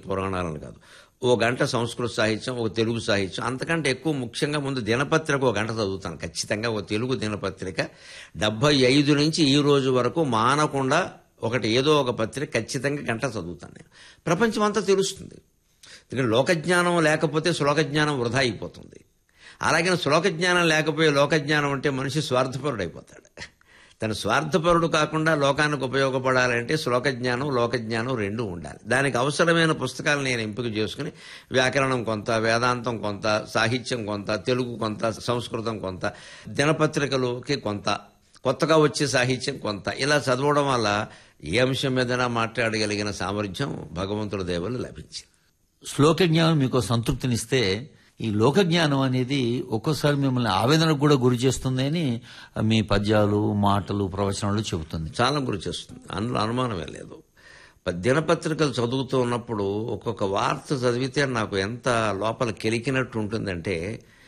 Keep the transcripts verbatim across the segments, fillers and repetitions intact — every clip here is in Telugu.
పురాణాలను కాదు, ఓ గంట సంస్కృత సాహిత్యం, ఒక తెలుగు సాహిత్యం, అంతకంటే ఎక్కువ ముఖ్యంగా ముందు దినపత్రిక ఒక గంట చదువుతాను ఖచ్చితంగా. ఒక తెలుగు దినపత్రిక డెబ్బై ఐదు నుంచి ఈ రోజు వరకు మానకుండా ఒకటి ఏదో ఒక పత్రిక ఖచ్చితంగా గంట చదువుతాను నేను. ప్రపంచం అంతా తెలుస్తుంది. ఎందుకంటే లోకజ్ఞానం లేకపోతే శ్లోకజ్ఞానం వృధా అయిపోతుంది. అలాగే శ్లోకజ్ఞానం లేకపోయే లోకజ్ఞానం అంటే మనిషి స్వార్థపరుడు అయిపోతాడు. తన స్వార్థపరుడు కాకుండా లోకానికి ఉపయోగపడాలంటే శ్లోకజ్ఞానం లోకజ్ఞానం రెండూ ఉండాలి. దానికి అవసరమైన పుస్తకాలు నేను ఎంపిక చేసుకుని వ్యాకరణం కొంత, వేదాంతం కొంత, సాహిత్యం కొంత, తెలుగు కొంత, సంస్కృతం కొంత, దినపత్రికలకి కొంత, కొత్తగా వచ్చే సాహిత్యం కొంత, ఇలా చదవడం వల్ల ఏ అంశం మీదైనా మాట్లాడగలిగిన సామర్థ్యం భగవంతుడి దయ వల్ల లభించింది. శ్లోక జ్ఞానం మీకు సంతృప్తినిస్తే ఈ లోక జ్ఞానం అనేది ఒక్కోసారి మిమ్మల్ని ఆవేదనకు కూడా గురి చేస్తుంది అని మీ పద్యాలు, మాటలు, ప్రవచనాలు చెబుతుంది. చాలా గురి చేస్తుంది, అందులో అనుమానమే లేదు. దినపత్రికలు చదువుతూ ఉన్నప్పుడు ఒక్కొక్క వార్త చదివితే నాకు ఎంత లోపల కెలికినట్టు ఉంటుందంటే,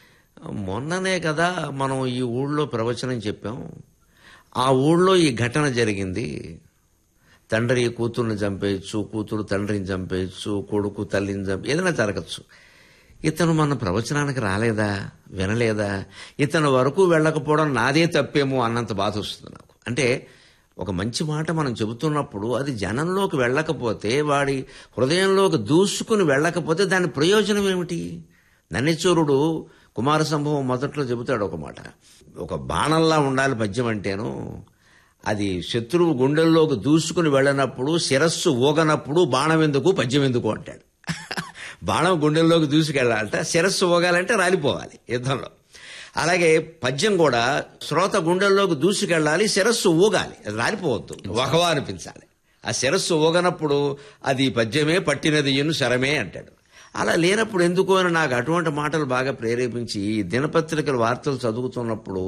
మొన్ననే కదా మనం ఈ ఊళ్ళో ప్రవచనం చెప్పాం, ఆ ఊళ్ళో ఈ ఘటన జరిగింది, తండ్రి కూతుర్ని చంపేయచ్చు, కూతురు తండ్రిని చంపేయచ్చు, కొడుకు తల్లిని చంపే ఏదైనా జరగచ్చు. ఇతను మన ప్రవచనానికి రాలేదా, వినలేదా, ఇతను వరకు వెళ్ళకపోవడం నాదే తప్పేమో అన్నంత బాధ వస్తుంది నాకు. అంటే ఒక మంచి మాట మనం చెబుతున్నప్పుడు అది జనంలోకి వెళ్ళకపోతే, వాడి హృదయంలోకి దూసుకుని వెళ్ళకపోతే దాని ప్రయోజనం ఏమిటి? నన్నెచూరుడు కుమార సంభవం మొదట్లో చెబుతాడు ఒక మాట, ఒక బాణంలా ఉండాలి పద్యం అంటేను, అది శత్రువు గుండెల్లోకి దూసుకుని వెళ్ళినప్పుడు, శిరస్సు ఊగనప్పుడు బాణం ఎందుకు పద్యం ఎందుకు అంటాడు. బాణం గుండెల్లోకి దూసుకెళ్లాలట, శిరస్సు ఊగాలంటే రాలిపోవాలి యుద్ధంలో. అలాగే పద్యం కూడా శ్రోత గుండెల్లోకి దూసుకెళ్ళాలి, శిరస్సు ఊగాలి, అది రాలిపోవద్దు, వహవా అనిపించాలి. ఆ శిరస్సు ఊగనప్పుడు అది పద్యమే, పట్టినది ఎన్ను శరమే అంటాడు. అలా లేనప్పుడు ఎందుకు అని నాకు అటువంటి మాటలు బాగా ప్రేరేపించి, దినపత్రికల వార్తలు చదువుతున్నప్పుడు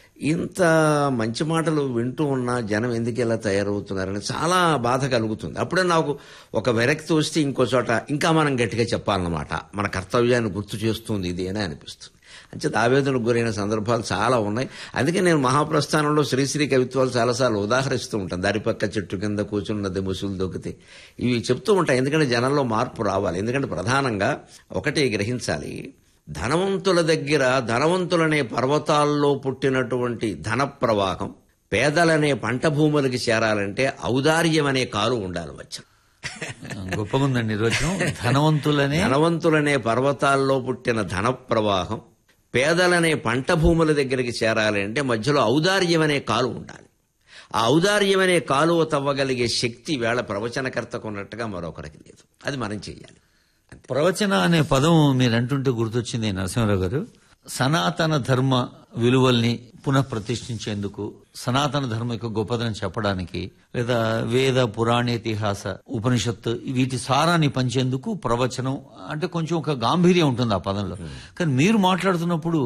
ఇంత మంచి మాటలు వింటూ ఉన్న జనం ఎందుకు ఇలా తయారవుతున్నారని చాలా బాధ కలుగుతుంది. అప్పుడే నాకు ఒక విరక్తి వస్తే ఇంకో చోట ఇంకా మనం గట్టిగా చెప్పాలన్నమాట, మన కర్తవ్యాన్ని గుర్తు చేస్తుంది ఇది అని అనిపిస్తుంది. అంచేత ఆవేదనకు గురైన సందర్భాలు చాలా ఉన్నాయి. అందుకే నేను మహాప్రస్థానంలో శ్రీశ్రీ కవిత్వాలు చాలాసార్లు ఉదాహరిస్తూ ఉంటాను. దారిపక్క చెట్టు కింద కూర్చున్నది ముసులు దొక్కితే, ఇవి చెప్తూ ఉంటాయి. ఎందుకంటే జనంలో మార్పు రావాలి. ఎందుకంటే ప్రధానంగా ఒకటి గ్రహించాలి, ధనవంతుల దగ్గర ధనవంతులనే పర్వతాల్లో పుట్టినటువంటి ధన ప్రవాహం పేదలనే పంట భూములకి చేరాలంటే ఔదార్యం అనే కారు ఉండాలి. వచ్చి గొప్పగుందండి నిర్వచనం. ధనవంతులనే ధనవంతులనే పర్వతాల్లో పుట్టిన ధన ప్రవాహం పేదలనే పంట భూముల దగ్గరికి చేరాలి అంటే మధ్యలో ఔదార్యం అనే కాలు ఉండాలి. ఆ ఔదార్యం అనే కాలువ తవ్వగలిగే శక్తి వేళ ప్రవచనకర్తకు ఉన్నట్టుగా మరొకరికి లేదు. అది మనం చెయ్యాలి. ప్రవచన అనే పదం మీరు అంటుంటే గుర్తొచ్చింది నరసింహరావు గారు. సనాతన ధర్మ విలువల్ని పునః ప్రతిష్ఠించేందుకు, సనాతన ధర్మ యొక్క గొప్పదనం చెప్పడానికి, లేదా వేద పురాణేతిహాస ఉపనిషత్తు వీటి సారాన్ని పంచేందుకు ప్రవచనం అంటే కొంచెం ఒక గాంభీర్యం ఉంటుంది ఆ పదంలో. కానీ మీరు మాట్లాడుతున్నప్పుడు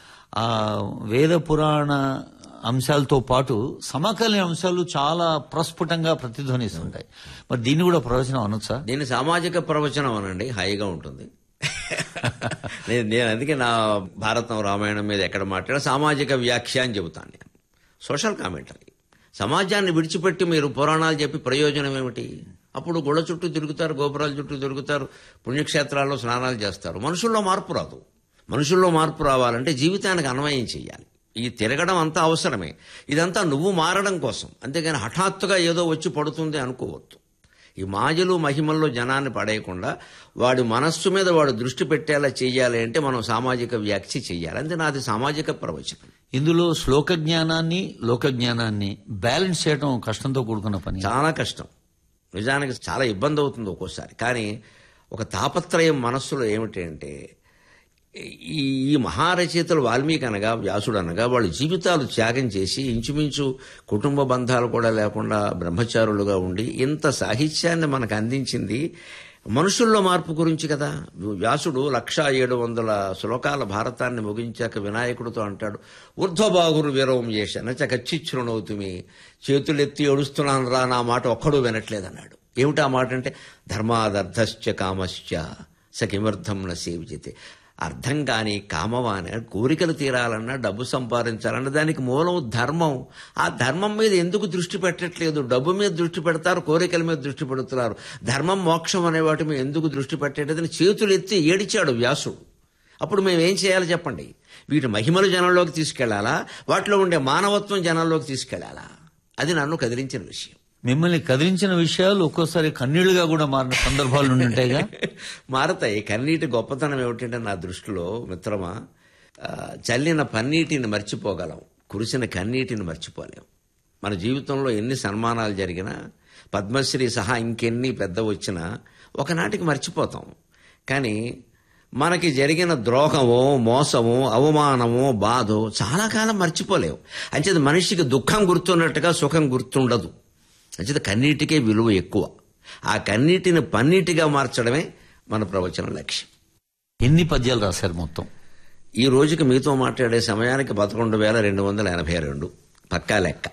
ఆ వేద పురాణ అంశాలతో పాటు సమకాలీన అంశాలు చాలా ప్రస్ఫుటంగా ప్రతిధ్వనిస్తుంటాయి. మరి దీన్ని కూడా ప్రవచనం అనొచ్చా? దీన్ని సామాజిక ప్రవచనం అనండి, హాయిగా ఉంటుంది. నేను నేను అందుకే నా భారతం రామాయణం మీద ఎక్కడ మాట్లాడా సామాజిక వ్యాఖ్య అని చెబుతాను. నేను సోషల్ కామెంటరీ. సమాజాన్ని విడిచిపెట్టి మీరు పురాణాలు చెప్పి ప్రయోజనం ఏమిటి? అప్పుడు గుళ్ళ చుట్టూ తిరుగుతారు, గోపురాల చుట్టూ తిరుగుతారు, పుణ్యక్షేత్రాల్లో స్నానాలు చేస్తారు. మనుషుల్లో మార్పు రాదు. మనుషుల్లో మార్పు రావాలంటే జీవితానికి అన్వయం చెయ్యాలి. ఈ తిరగడం అంతా అవసరమే. ఇదంతా నువ్వు మారడం కోసం, అంతేగాని హఠాత్తుగా ఏదో వచ్చి పడుతుంది అనుకోవద్దు. ఈ మాయలు మహిమల్లో జనాన్ని పడేయకుండా వాడి మనస్సు మీద వాడు దృష్టి పెట్టేలా చెయ్యాలి అంటే మనం సామాజిక వ్యాఖ్య చెయ్యాలి. అంతే నాది సామాజిక ప్రవచనం. ఇందులో శ్లోక జ్ఞానాన్ని లోక జ్ఞానాన్ని బ్యాలెన్స్ చేయడం కష్టంతో కూడుకున్న పని. చాలా కష్టం, నిజానికి చాలా ఇబ్బంది అవుతుంది ఒక్కోసారి. కానీ ఒక తాపత్రయం మనస్సులో ఏమిటి అంటే, ఈ మహారచయితలు వాల్మీకి అనగా వ్యాసుడు అనగా వాళ్ళు జీవితాలు త్యాగం చేసి ఇంచుమించు కుటుంబ బంధాలు కూడా లేకుండా బ్రహ్మచారులుగా ఉండి ఇంత సాహిత్యాన్ని మనకు అందించింది మనుషుల్లో మార్పు గురించి కదా. వ్యాసుడు లక్ష ఏడు వందల శ్లోకాల భారతాన్ని ముగించాక వినాయకుడితో అంటాడు, ఊర్ధ్వబాహురు వీరవం చేశాను కచ్చిచ్చునవుతుమి, చేతులెత్తి ఏడుస్తున్నాను రా, నా మాట ఒక్కడూ వినట్లేదన్నాడు. ఏమిటా మాట అంటే, ధర్మాదర్థశ్చ కామశ్చ సకిమర్థం న సేవిజితే. అర్థం కాని కామవాన కోరికలు తీరాలన్నా డబ్బు సంపాదించాలన్నా దానికి మూలం ధర్మం. ఆ ధర్మం మీద ఎందుకు దృష్టి పెట్టట్లేదు? డబ్బు మీద దృష్టి పెడతారు, కోరికల మీద దృష్టి పెడుతున్నారు. ధర్మం మోక్షం అనే వాటి మీద ఎందుకు దృష్టి పెట్టేటదని చేతులు ఎత్తి ఏడిచాడు వ్యాసుడు. అప్పుడు మేమేం చేయాలి చెప్పండి? వీటి మహిమలు జనంలోకి తీసుకెళ్లాలా, వాటిలో ఉండే మానవత్వం జనంలోకి తీసుకెళ్లాలా? అది నన్ను కదిలించిన విషయం. మిమ్మల్ని కదిలించిన విషయాలు ఒక్కోసారి కన్నీళ్లుగా కూడా మారిన సందర్భాలు నుండి ఉంటాయిగా? మారతాయి. కన్నీటి గొప్పతనం ఏమిటంటే నా దృష్టిలో మిత్రమా, చల్లిన పన్నీటిని మర్చిపోగలం, కురిసిన కన్నీటిని మర్చిపోలేం. మన జీవితంలో ఎన్ని సన్మానాలు జరిగినా, పద్మశ్రీ సహా ఇంకెన్ని పెద్ద వచ్చినా ఒకనాటికి మర్చిపోతాం. కానీ మనకి జరిగిన ద్రోహమో, మోసమో, అవమానమో, బాధో చాలా కాలం మర్చిపోలేవు. అంచేది మనిషికి దుఃఖం గుర్తున్నట్టుగా సుఖం గుర్తుండదు. అంచేది కన్నీటికే విలువ ఎక్కువ. ఆ కన్నీటిని పన్నీటిగా మార్చడమే మన ప్రవచన లక్ష్యం. ఎన్ని పద్యాలు రాశారు మొత్తం? ఈ రోజుకి మీతో మాట్లాడే సమయానికి పదకొండు వేల రెండు వందల ఎనభై రెండు పక్కా లెక్క.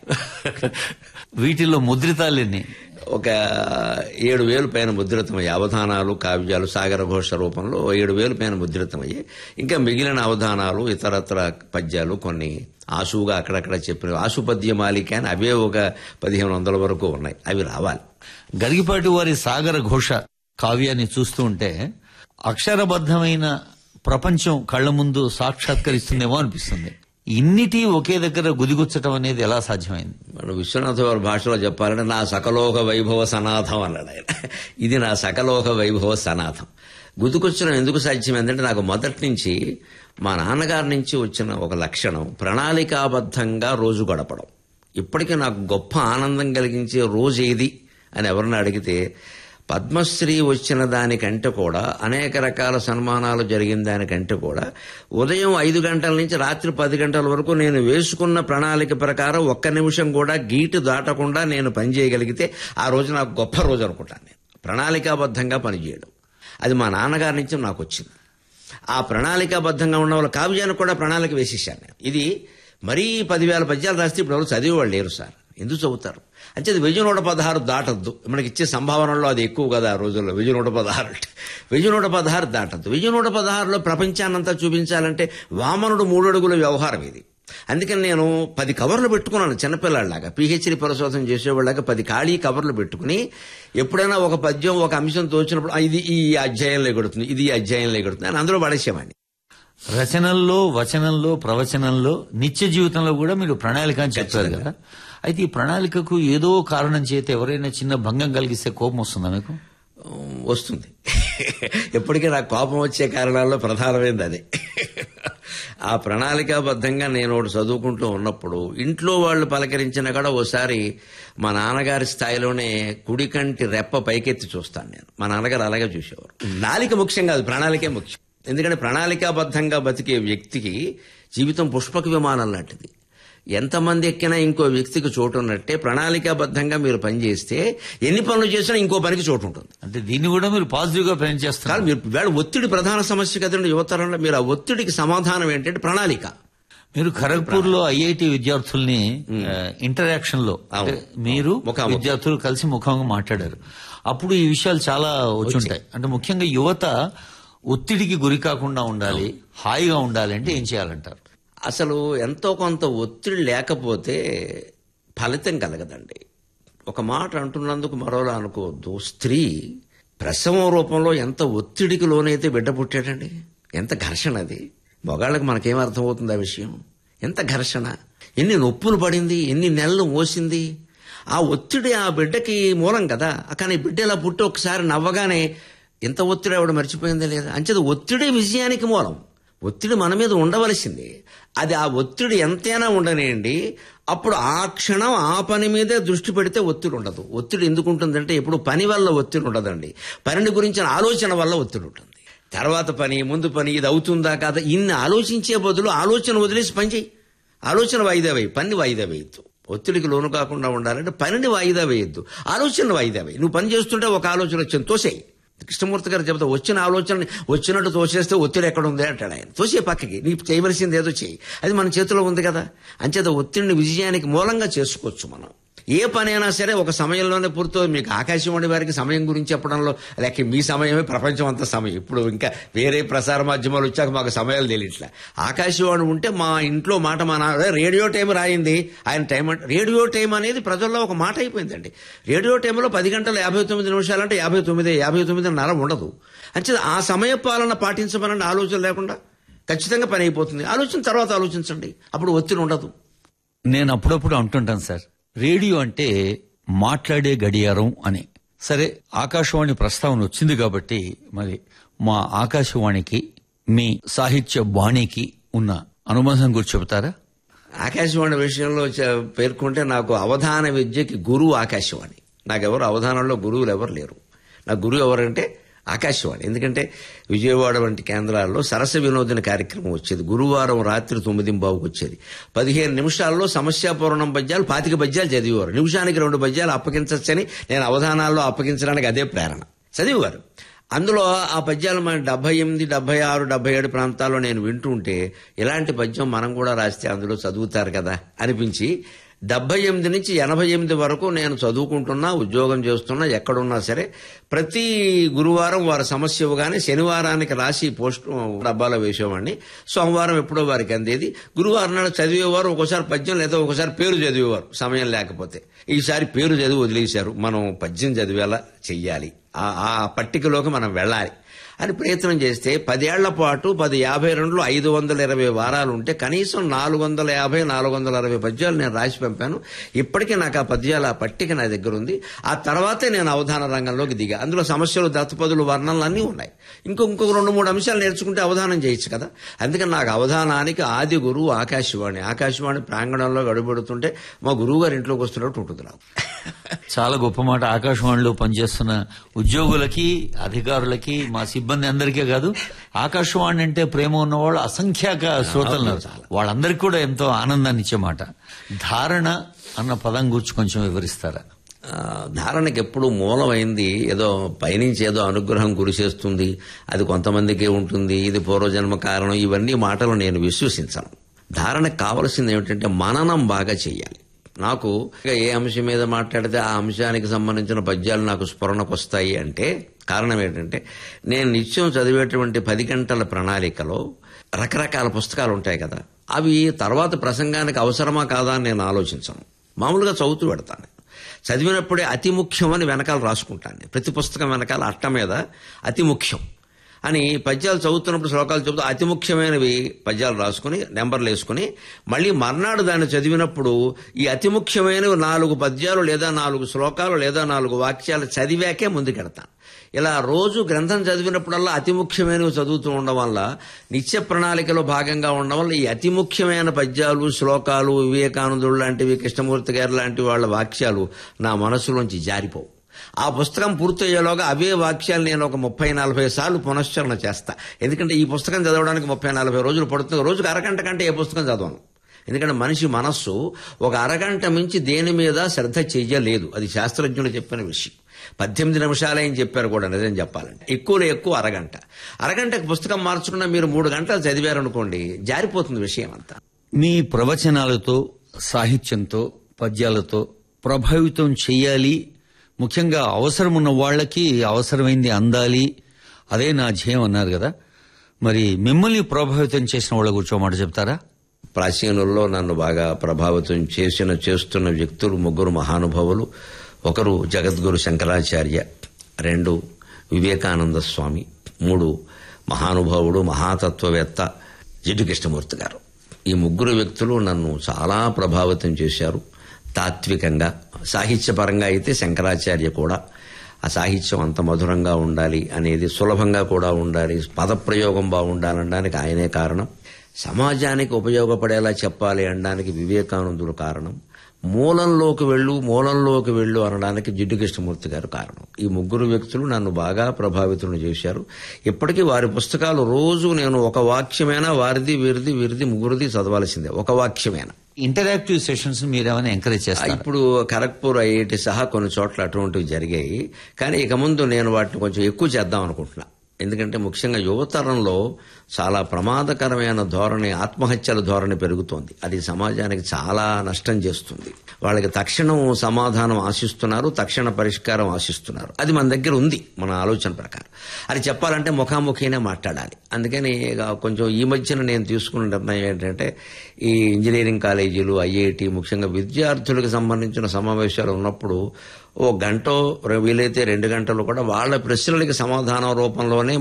వీటిల్లో ముద్రితాలెన్ని? ఒక ఏడు వేలు పైన ముద్రితమయ్యాయి. అవధానాలు, కావ్యాలు సాగర ఘోష రూపంలో ఏడు వేలు పైన ముద్రితమయ్యాయి. ఇంకా మిగిలిన అవధానాలు, ఇతరత్ర పద్యాలు కొన్ని ఆశువుగా అక్కడక్కడ చెప్పినవి. ఆశుపద్య మాలిక అని అవే ఒక పదిహేను వందల వరకు ఉన్నాయి. అవి రావాలి. గరిగిపాటి వారి సాగర ఘోష కావ్యాన్ని చూస్తూ ఉంటే అక్షరబద్ధమైన ప్రపంచం కళ్ల ముందు సాక్షాత్కరిస్తుందేమో అనిపిస్తుంది. ఇన్నిటి ఒకే దగ్గర గుదిగుచ్చటం అనేది ఎలా సాధ్యమైంది? మన విశ్వనాథ వారి భాషలో చెప్పాలంటే నా సకలోక వైభవ సనాథం అన్నాడు ఆయన. ఇది నా సకలోక వైభవ సనాథం. గుదిగుచ్చడం ఎందుకు సాధ్యమైందంటే నాకు మొదటి నుంచి మా నాన్నగారి నుంచి వచ్చిన ఒక లక్షణం ప్రణాళికాబద్ధంగా రోజు గడపడం. ఇప్పటికీ నాకు గొప్ప ఆనందం కలిగించే రోజు ఏది అని ఎవరిని అడిగితే పద్మశ్రీ వచ్చిన దానికంటే కూడా, అనేక రకాల సన్మానాలు జరిగిన దానికంటే కూడా ఉదయం ఐదు గంటల నుంచి రాత్రి పది గంటల వరకు నేను వేసుకున్న ప్రణాళిక ప్రకారం ఒక్క నిమిషం కూడా గీటు దాటకుండా నేను పనిచేయగలిగితే ఆ రోజు నాకు గొప్ప రోజు అనుకుంటాను. నేను ప్రణాళికాబద్ధంగా పనిచేయడం అది మా నాన్నగారి నుంచి నాకు వచ్చింది. ఆ ప్రణాళికాబద్ధంగా ఉన్న వాళ్ళ కావ్యానికి కూడా ప్రణాళిక వేసేసాను నేను. ఇది మరీ పదివేల పద్యాలు రాస్తే ఇప్పుడు ఎవరు చదివేవాళ్ళు లేరు సార్. ఎందుకు చదువుతారు? అంటే వెయ్యి నూట పదహారు దాటద్దు. మనకి ఇచ్చే సంభావనలో అది ఎక్కువ కదా ఆ రోజుల్లో. వెయ్యి నూట పదహారు అంటే వెయ్యి నూట పదహారు దాటద్దు. వెయ్యి నూట పదహారులో ప్రపంచాన్నంతా చూపించాలంటే వామనుడు మూడడుగుల వ్యవహారం ఇది. అందుకని నేను పది కవర్లు పెట్టుకున్నాను చిన్నపిల్లాడిలాగా. పిహెచ్డి పరిశోధన చేసేవాళ్ళగా పది ఖాళీ కవర్లు పెట్టుకుని ఎప్పుడైనా ఒక పద్యం ఒక అంశం తోచినప్పుడు ఇది ఈ అధ్యాయంలో ఎగుడుతుంది, ఇది ఈ అధ్యాయంలో ఎగుడుతుంది అని అందులో పడేసేవాడిని. రచనల్లో, వచనంలో, ప్రవచనంలో, నిత్య జీవితంలో కూడా మీరు ప్రణాళిక అని చెప్తారు కదా. అయితే ఈ ప్రణాళికకు ఏదో కారణం చేత ఎవరైనా చిన్న భంగం కలిగిస్తే కోపం వస్తుందా మీకు? వస్తుంది. ఎప్పటికీ నాకు కోపం వచ్చే కారణాల్లో ప్రధానమైనది అదే. ఆ ప్రణాళికాబద్ధంగా నేను ఒకటి చదువుకుంటూ ఉన్నప్పుడు ఇంట్లో వాళ్ళు పలకరించిన కూడా ఓసారి మా నాన్నగారి స్థాయిలోనే కుడికంటి రెప్ప పైకెత్తి చూస్తాను నేను. మా నాన్నగారు అలాగే చూసేవారు. నాలిక ముఖ్యం కాదు, ప్రణాళికే ముఖ్యం. ఎందుకంటే ప్రణాళికాబద్ధంగా బతికే వ్యక్తికి జీవితం పుష్పక విమానం లాంటిది. ఎంతమంది ఎక్కినా ఇంకో వ్యక్తికి చోటు ఉన్నట్టే ప్రణాళికాబద్ధంగా మీరు పనిచేస్తే ఎన్ని పనులు చేసినా ఇంకో పనికి చోటు ఉంటుంది. అంటే దీన్ని కూడా మీరు పాజిటివ్ గా పనిచేస్తారు. మీరు వేళ ఒత్తిడి ప్రధాన సమస్య కదండి యువతరంలో. మీరు ఆ ఒత్తిడికి సమాధానం ఏంటంటే ప్రణాళిక. మీరు ఖరగ్పూర్ లో ఐఐటి విద్యార్థుల్ని ఇంటరాక్షన్ లో మీరు విద్యార్థులు కలిసి ముఖంగా మాట్లాడారు. అప్పుడు ఈ విషయాలు చాలా వచ్చుంటాయి. అంటే ముఖ్యంగా యువత ఒత్తిడికి గురి కాకుండా ఉండాలి, హాయిగా ఉండాలి అంటే ఏం చేయాలంటారు? అసలు ఎంతో కొంత ఒత్తిడి లేకపోతే ఫలితం కలగదండి. ఒక మాట అంటున్నందుకు మరోలా అనుకోవద్దు. స్త్రీ ప్రసవం రూపంలో ఎంత ఒత్తిడికి లోనైతే బిడ్డ పుట్టాడండి. ఎంత ఘర్షణ అది. మగాళ్ళకి మనకేం అర్థమవుతుంది ఆ విషయం? ఎంత ఘర్షణ, ఎన్ని నొప్పులు పడింది, ఎన్ని నెలలు మోసింది. ఆ ఒత్తిడి ఆ బిడ్డకి మూలం కదా. కానీ బిడ్డ ఇలా పుట్టి ఒకసారి నవ్వగానే ఎంత ఒత్తిడి ఆవిడ మర్చిపోయిందా లేదా? అంచేది ఒత్తిడి విజయానికి మూలం. ఒత్తిడి మన మీద ఉండవలసింది. అది ఆ ఒత్తిడి ఎంతైనా ఉండనేయండి, అప్పుడు ఆ క్షణం ఆ పని మీదే దృష్టి పెడితే ఒత్తిడి ఉండదు. ఒత్తిడి ఎందుకు ఉంటుందంటే ఎప్పుడు పని వల్ల ఒత్తిడి ఉండదండి, పనిని గురించిన ఆలోచన వల్ల ఒత్తిడి ఉంటుంది. తర్వాత పని, ముందు పని, ఇది అవుతుందా కాదా, ఇన్ని ఆలోచించే బదులు ఆలోచన వదిలేసి పని చేయి. ఆలోచన వాయిదా వేయి, పని వాయిదా వేయద్దు. ఒత్తిడికి లోను కాకుండా ఉండాలంటే పనిని వాయిదా వేయద్దు, ఆలోచన వాయిదా వేయి. నువ్వు పని చేస్తుంటే ఒక ఆలోచన వచ్చింది తోసేయి. కృష్ణమూర్తి గారు చెబుతా, వచ్చిన ఆలోచన వచ్చినట్టు తోసేస్తే ఒత్తిడి ఎక్కడ ఉంది అంటాడు ఆయన. తోసే పక్కకి, నీకు చేయవలసింది ఏదో చేయి, అది మన చేతిలో ఉంది కదా. అంచేత ఒత్తిడిని విజయానికి మూలంగా చేసుకోవచ్చు మనం. ఏ పనైనా సరే ఒక సమయంలోనే పూర్తవుతుంది. మీకు ఆకాశవాణి వారికి సమయం గురించి చెప్పడంలో లేక మీ సమయమే ప్రపంచం అంతా సమయం. ఇప్పుడు ఇంకా వేరే ప్రసార మాధ్యమాలు వచ్చాక మాకు సమయాలు తెలియట్లే. ఆకాశవాణి ఉంటే మా ఇంట్లో మాట మా నాన్న రేడియో టైం రాయింది ఆయన టైం అంటే రేడియో టైం అనేది ప్రజల్లో ఒక మాట అయిపోయిందండి. రేడియో టైంలో పది గంటల యాభై తొమ్మిది నిమిషాలంటే యాభై తొమ్మిది యాభై తొమ్మిదిన్నర ఉండదు. అంటే ఆ సమయ పాలన పాటించమని ఆలోచన లేకుండా ఖచ్చితంగా పని అయిపోతుంది. ఆలోచన తర్వాత ఆలోచించండి, అప్పుడు ఒత్తిడి ఉండదు. నేను అప్పుడప్పుడు అంటుంటాను సార్, రేడియో అంటే మాట్లాడే గడియారం అని. సరే, ఆకాశవాణి ప్రస్తావన వచ్చింది కాబట్టి మరి మా ఆకాశవాణికి మీ సాహిత్య బాణికి ఉన్న అనుబంధం గురించి చెబుతారా? ఆకాశవాణి విషయంలో పేర్కొంటే నాకు అవధాన విద్యకి గురువు ఆకాశవాణి. నాకెవరు అవధానంలో గురువులు ఎవరు లేరు. నా గురువు ఎవరంటే ఆకాశవాణి. ఎందుకంటే విజయవాడ వంటి కేంద్రాల్లో సరస వినోదన కార్యక్రమం వచ్చేది. గురువారం రాత్రి తొమ్మిది బావుకు వచ్చేది. పదిహేను నిమిషాల్లో సమస్యాపూర్ణం పద్యాలు పాతిక పద్యాలు చదివేవారు. నిమిషానికి రెండు పద్యాలు అప్పగించచ్చని నేను అవధానాల్లో అప్పగించడానికి అదే ప్రేరణ. చదివేవారు. అందులో ఆ పద్యాలు మన డెబ్బై ఎనిమిది డెబ్బై ఆరు డెబ్బై ఏడు ప్రాంతాల్లో నేను వింటూ ఉంటే ఇలాంటి పద్యం మనం కూడా రాస్తే అందులో చదువుతారు కదా అనిపించి డెబ్బై ఎనిమిది నుంచి ఎనభై ఎనిమిది వరకు నేను చదువుకుంటున్నా, ఉద్యోగం చేస్తున్నా, ఎక్కడున్నా సరే ప్రతి గురువారం వారి సమస్య ఇవ్వగానే శనివారానికి రాసి పోస్ట్ డబ్బాలో వేసేవాడిని. సోమవారం ఎప్పుడో వారికి అందేది. గురువారం నాడు చదివేవారు, ఒకసారి పద్యం లేదా ఒకసారి పేరు చదివేవారు సమయం లేకపోతే. ఈసారి పేరు చదివి వదిలేశారు. మనం పద్యం చదివేలా చెయ్యాలి, ఆ పట్టికలోకి మనం వెళ్ళాలి అని ప్రయత్నం చేస్తే పదేళ్ల పాటు పది యాభై రెండులో ఐదు వందల ఇరవై వారాలు ఉంటే కనీసం నాలుగు వందల యాభై నాలుగు వందల అరవై పద్యాలు నేను రాసి పంపాను. ఇప్పటికీ నాకు ఆ పద్యాల పట్టిక నా దగ్గర ఉంది. ఆ తర్వాతే నేను అవధాన రంగంలోకి దిగా. అందులో సమస్యలు, దత్తపదులు, వర్ణనలు అన్నీ ఉన్నాయి. ఇంకో ఇంకొక రెండు మూడు అంశాలు నేర్చుకుంటే అవధానం చేయొచ్చు కదా. అందుకని నాకు అవధానానికి ఆది గురువు ఆకాశవాణి. ఆకాశవాణి ప్రాంగణంలో గడుపెడుతుంటే మా గురువు గారి ఇంట్లోకి వస్తున్నట్టు ఉంటుంది నాకు. చాలా గొప్ప మాట. ఆకాశవాణిలో పనిచేస్తున్న ఉద్యోగులకి, అధికారులకి, మా సిబ్బంది అందరికీ కాదు, ఆకాశవాణి అంటే ప్రేమ ఉన్నవాళ్ళు అసంఖ్యాక శ్రోతలు, వాళ్ళందరికీ కూడా ఎంతో ఆనందాన్ని ఇచ్చే మాట. ధారణ అన్న పదం గురించి కొంచెం వివరిస్తారా? ధారణకి ఎప్పుడు మూలమైంది ఏదో పైనుంచి ఏదో అనుగ్రహం కురిసేస్తుంది, అది కొంతమందికే ఉంటుంది, ఇది పూర్వజన్మ కారణం, ఇవన్నీ మాటలు నేను విశ్వసించను. ధారణకు కావలసింది ఏమిటంటే మననం బాగా చెయ్యాలి. నాకు ఏ అంశం మీద మాట్లాడితే ఆ అంశానికి సంబంధించిన పద్యాలు నాకు స్ఫురణకు వస్తాయి అంటే కారణం ఏంటంటే నేను నిత్యం చదివేటువంటి పది గంటల ప్రణాళికలో రకరకాల పుస్తకాలు ఉంటాయి కదా, అవి తర్వాత ప్రసంగానికి అవసరమా కాదా అని నేను ఆలోచించను. మామూలుగా చదువుతూ పెడతాను. చదివినప్పుడే అతి ముఖ్యమని వెనకాల రాసుకుంటాను. ప్రతి పుస్తకం వెనకాల అట్ట మీద అతి ముఖ్యం అని పద్యాలు చదువుతున్నప్పుడు శ్లోకాలు చెబుతూ అతి ముఖ్యమైనవి పద్యాలు రాసుకుని నెంబర్లు వేసుకుని మళ్ళీ మర్నాడు దాన్ని చదివినప్పుడు ఈ అతి ముఖ్యమైనవి నాలుగు పద్యాలు లేదా నాలుగు శ్లోకాలు లేదా నాలుగు వాక్యాలు చదివాకే ముందుకెడతాను. ఇలా రోజు గ్రంథం చదివినప్పుడల్లా అతి ముఖ్యమైనవి చదువుతూ ఉండడం వల్ల, నిత్య ప్రణాళికలో భాగంగా ఉండడం వల్ల ఈ అతి ముఖ్యమైన పద్యాలు, శ్లోకాలు, వివేకానందుడు లాంటివి, కృష్ణమూర్తి గారు లాంటి వాళ్ళ వాక్యాలు నా మనసులోంచి జారిపోవు. ఆ పుస్తకం పూర్తయ్యేలోగా అవే వాక్యాలు నేను ఒక ముప్పై నలభై సార్లు పునశ్చరణ చేస్తా. ఎందుకంటే ఈ పుస్తకం చదవడానికి ముప్పై నలభై రోజులు పడుతుంది. రోజుకు అరగంట కంటే ఏ పుస్తకం చదవను. ఎందుకంటే మనిషి మనస్సు ఒక అరగంట మించి దేని మీద శ్రద్ధ చెయ్యలేదు. అది శాస్త్రజ్ఞులు చెప్పిన విషయం. పద్దెనిమిది నిమిషాలే అని చెప్పారు కూడా నిజం చెప్పాలంటే. ఎక్కువలో ఎక్కువ అరగంట. అరగంటకు పుస్తకం మార్చుకున్న మీరు మూడు గంటలు చదివారనుకోండి, జారిపోతుంది విషయం అంతా. మీ ప్రవచనాలతో, సాహిత్యంతో, పద్యాలతో ప్రభావితం చెయ్యాలి, ముఖ్యంగా అవసరం ఉన్న వాళ్ళకి అవసరమైంది అందాలి, అదే నా ధ్యేయం అన్నారు కదా. మరి మిమ్మల్ని ప్రభావితం చేసిన వాళ్ళ గురించి మాట చెప్తారా? ప్రాచీనుల్లో నన్ను బాగా ప్రభావితం చేసిన చేస్తున్న వ్యక్తులు ముగ్గురు మహానుభావులు. ఒకరు జగద్గురు శంకరాచార్య, రెండు వివేకానంద స్వామి, మూడు మహానుభావుడు మహాతత్వవేత్త జిడ్డు కృష్ణమూర్తి గారు. ఈ ముగ్గురు వ్యక్తులు నన్ను చాలా ప్రభావితం చేశారు. తాత్వికంగా, సాహిత్యపరంగా అయితే శంకరాచార్య కూడా. ఆ సాహిత్యం అంత మధురంగా ఉండాలి అనేది, సులభంగా కూడా ఉండాలి, పదప్రయోగం బాగుండాలనడానికి ఆయనే కారణం. సమాజానికి ఉపయోగపడేలా చెప్పాలి అనడానికి వివేకానందుడు కారణం. మూలంలోకి వెళ్ళు మూలంలోకి వెళ్ళు అనడానికి జిడ్డు కృష్ణమూర్తి గారు కారణం. ఈ ముగ్గురు వ్యక్తులు నన్ను బాగా ప్రభావితం చేశారు. ఇప్పటికీ వారి పుస్తకాలు రోజు నేను ఒక వాక్యమైనా వారిది వీరిది వీరిది ముగ్గురిది చదవాల్సిందే. ఒక వాక్యమైనా. ఇంటరాక్టివ్ సెషన్స్ మీరేమైనా ఎంకరేజ్ చేస్తారు? ఇప్పుడు ఖరగ్పూర్ ఐఐటి సహా కొన్ని చోట్ల అటువంటివి జరిగాయి. కానీ ఇక ముందు నేను వాటిని కొంచెం ఎక్కువ చేద్దాం అనుకుంటున్నా. ఎందుకంటే ముఖ్యంగా యువతరంలో చాలా ప్రమాదకరమైన ధోరణి, ఆత్మహత్యల ధోరణి పెరుగుతోంది. అది సమాజానికి చాలా నష్టం చేస్తుంది. వాళ్ళకి తక్షణం సమాధానం ఆశిస్తున్నారు, తక్షణ పరిష్కారం ఆశిస్తున్నారు. అది మన దగ్గర ఉంది, మన ఆలోచన ప్రకారం. అది చెప్పాలంటే ముఖాముఖినే మాట్లాడాలి. అందుకని ఇక కొంచెం ఈ మధ్యన నేను తీసుకున్న నిర్ణయం ఏంటంటే, ఈ ఇంజనీరింగ్ కాలేజీలు, ఐఐటి, ముఖ్యంగా విద్యార్థులకు సంబంధించిన సమావేశాలు ఉన్నప్పుడు ఓ గంట వీలైతే రెండు గంటలు కూడా వాళ్ళ ప్రశ్నలకి సమాధానం రూపంలోనే